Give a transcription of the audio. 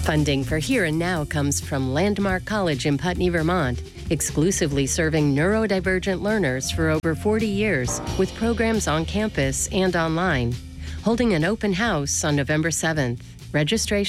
Funding for Here and Now comes from Landmark College in Putney, Vermont, exclusively serving neurodivergent learners for over 40 years with programs on campus and online. Holding an open house on November 7th. Registration